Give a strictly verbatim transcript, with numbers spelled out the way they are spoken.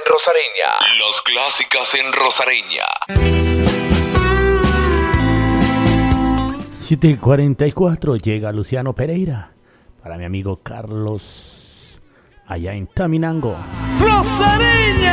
Rosareña. Las clásicas en Rosareña. siete y cuarenta y cuatro llega Luciano Pereira para mi amigo Carlos allá en Taminango. Rosareña.